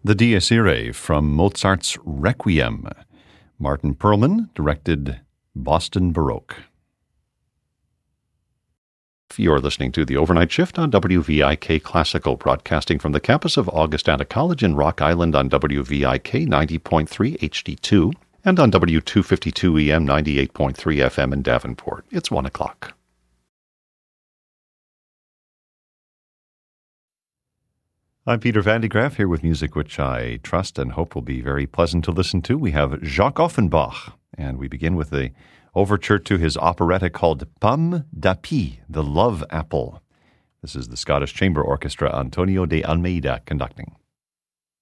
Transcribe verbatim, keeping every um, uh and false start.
The Dies Irae from Mozart's Requiem. Martin Perlman directed Boston Baroque. You're listening to The Overnight Shift on W V I K Classical, broadcasting from the campus of Augustana College in Rock Island on W V I K ninety point three H D two and on W two fifty-two E M ninety-eight point three F M in Davenport. It's one o'clock. I'm Peter Van de Graaff here with music which I trust and hope will be very pleasant to listen to. We have Jacques Offenbach, and we begin with the overture to his operetta called Pomme d'Api, the Love Apple. This is the Scottish Chamber Orchestra, Antonio de Almeida conducting.